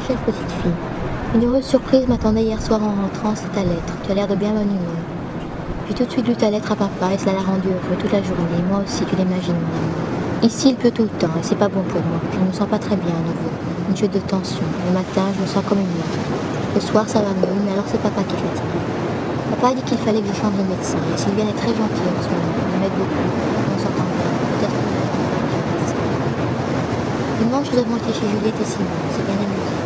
chère petite fille. Une heureuse surprise m'attendait hier soir en rentrant, c'est ta lettre. Tu as l'air de bien bonne humeur. J'ai tout de suite lu ta lettre à papa et cela l'a rendu heureux toute la journée. Et moi aussi, tu l'imagines, mon amour. Ici, il pleut tout le temps et c'est pas bon pour moi. Je ne me sens pas très bien à nouveau. Une chute de tension. Le matin, je me sens comme une morte. Le soir, ça va mieux, mais alors c'est papa qui fatigue. Papa a dit qu'il fallait que je change de médecin. Et Sylviane est très gentille en ce moment. Elle m'aide beaucoup. On s'entend bien. Peut-être qu'on va faire un Dimanche, nous avons été chez Juliette et Simon. C'est bien amusé.